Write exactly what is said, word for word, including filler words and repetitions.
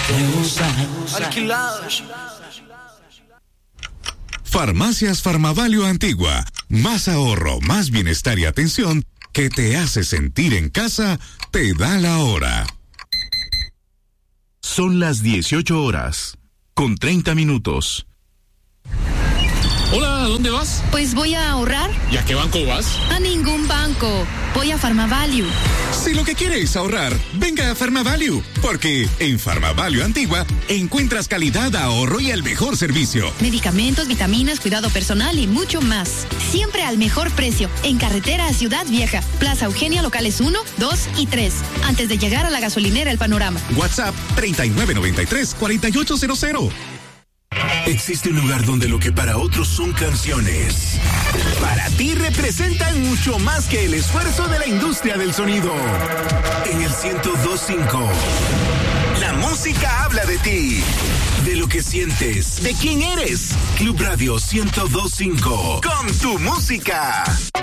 Me gusta, me gusta. Alquilados. Farmacias Farmavalio Antigua. Más ahorro, más bienestar y atención que te hace sentir en casa, te da la hora. Son las dieciocho horas, con treinta minutos. Hola, ¿a dónde vas? Pues voy a ahorrar. ¿Y a qué banco vas? A ningún banco. Voy a Farmavalue. Si lo que quieres es ahorrar, venga a Farmavalue, porque en Farmavalue Antigua encuentras calidad, ahorro y el mejor servicio. Medicamentos, vitaminas, cuidado personal y mucho más. Siempre al mejor precio. En carretera a Ciudad Vieja, Plaza Eugenia, locales uno, dos y tres. Antes de llegar a la gasolinera El Panorama. WhatsApp treinta y nueve noventa y tres, cuarenta y ocho cero cero. Existe un lugar donde lo que para otros son canciones, para ti representan mucho más que el esfuerzo de la industria del sonido. En el ciento dos punto cinco, la música habla de ti, de lo que sientes, de quién eres. Club Radio ciento dos punto cinco, con tu música.